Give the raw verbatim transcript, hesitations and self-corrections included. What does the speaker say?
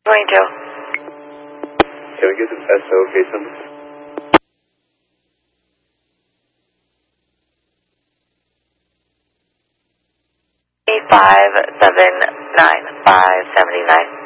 Morning, Joe. Can we get the S O case number? five seven nine five seventy nine.